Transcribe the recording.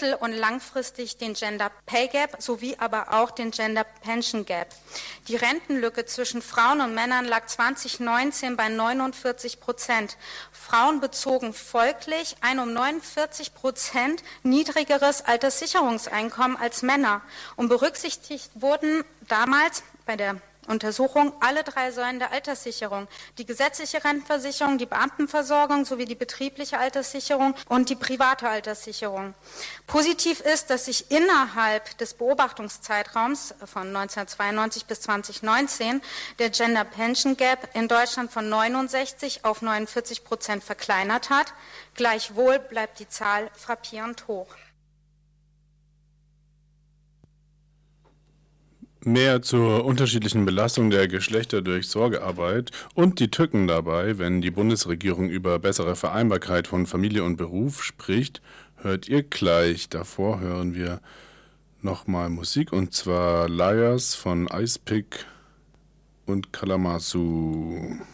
mittel- und langfristig den Gender Pay Gap sowie aber auch den Gender Pension Gap. Die Rentenlücke zwischen Frauen und Männern lag 2019 bei 49%. Frauen bezogen folglich ein um 49% niedrigeres Alterssicherungseinkommen als Männer. Und berücksichtigt wurden damals bei der Untersuchung alle 3 Säulen der Alterssicherung: die gesetzliche Rentenversicherung, die Beamtenversorgung sowie die betriebliche Alterssicherung und die private Alterssicherung. Positiv ist, dass sich innerhalb des Beobachtungszeitraums von 1992 bis 2019 der Gender Pension Gap in Deutschland von 69 auf 49% verkleinert hat. Gleichwohl bleibt die Zahl frappierend hoch. Mehr zur unterschiedlichen Belastung der Geschlechter durch Sorgearbeit und die Tücken dabei, wenn die Bundesregierung über bessere Vereinbarkeit von Familie und Beruf spricht, hört ihr gleich. Davor hören wir nochmal Musik, und zwar Liars von Icepick und Kalamazoo.